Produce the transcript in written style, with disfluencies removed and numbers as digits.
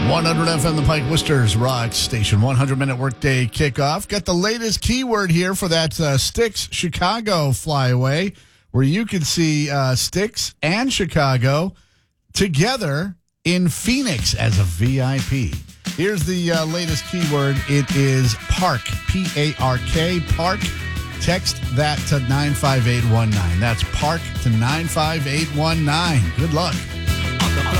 100 FM, the Pike Worcester's rock station. 100-minute workday kickoff. Got the latest keyword here for that Styx Chicago flyaway, where you can see Styx and Chicago together in Phoenix as a VIP. Here's the latest keyword. It is park, P-A-R-K, park. Text that to 95819. That's park to 95819. Good luck.